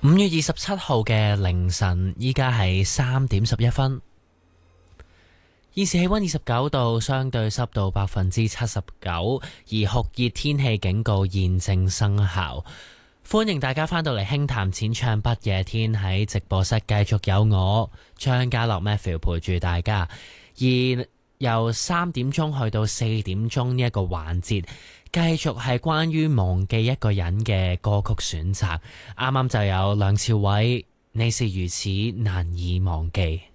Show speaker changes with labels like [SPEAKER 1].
[SPEAKER 1] 5月27號嘅凌晨，依家係3點11分。現時氣溫29度，相對濕度79%，而酷熱天氣警告現正生效。歡迎大家返到嚟輕談淺唱不夜天，喺直播室繼續有我張家樂 Matthew 陪住大家。而由3點鐘去到4點鐘呢一個環節，繼續係關於忘記一個人嘅歌曲選擇。啱啱就有梁朝偉，你是如此難以忘記。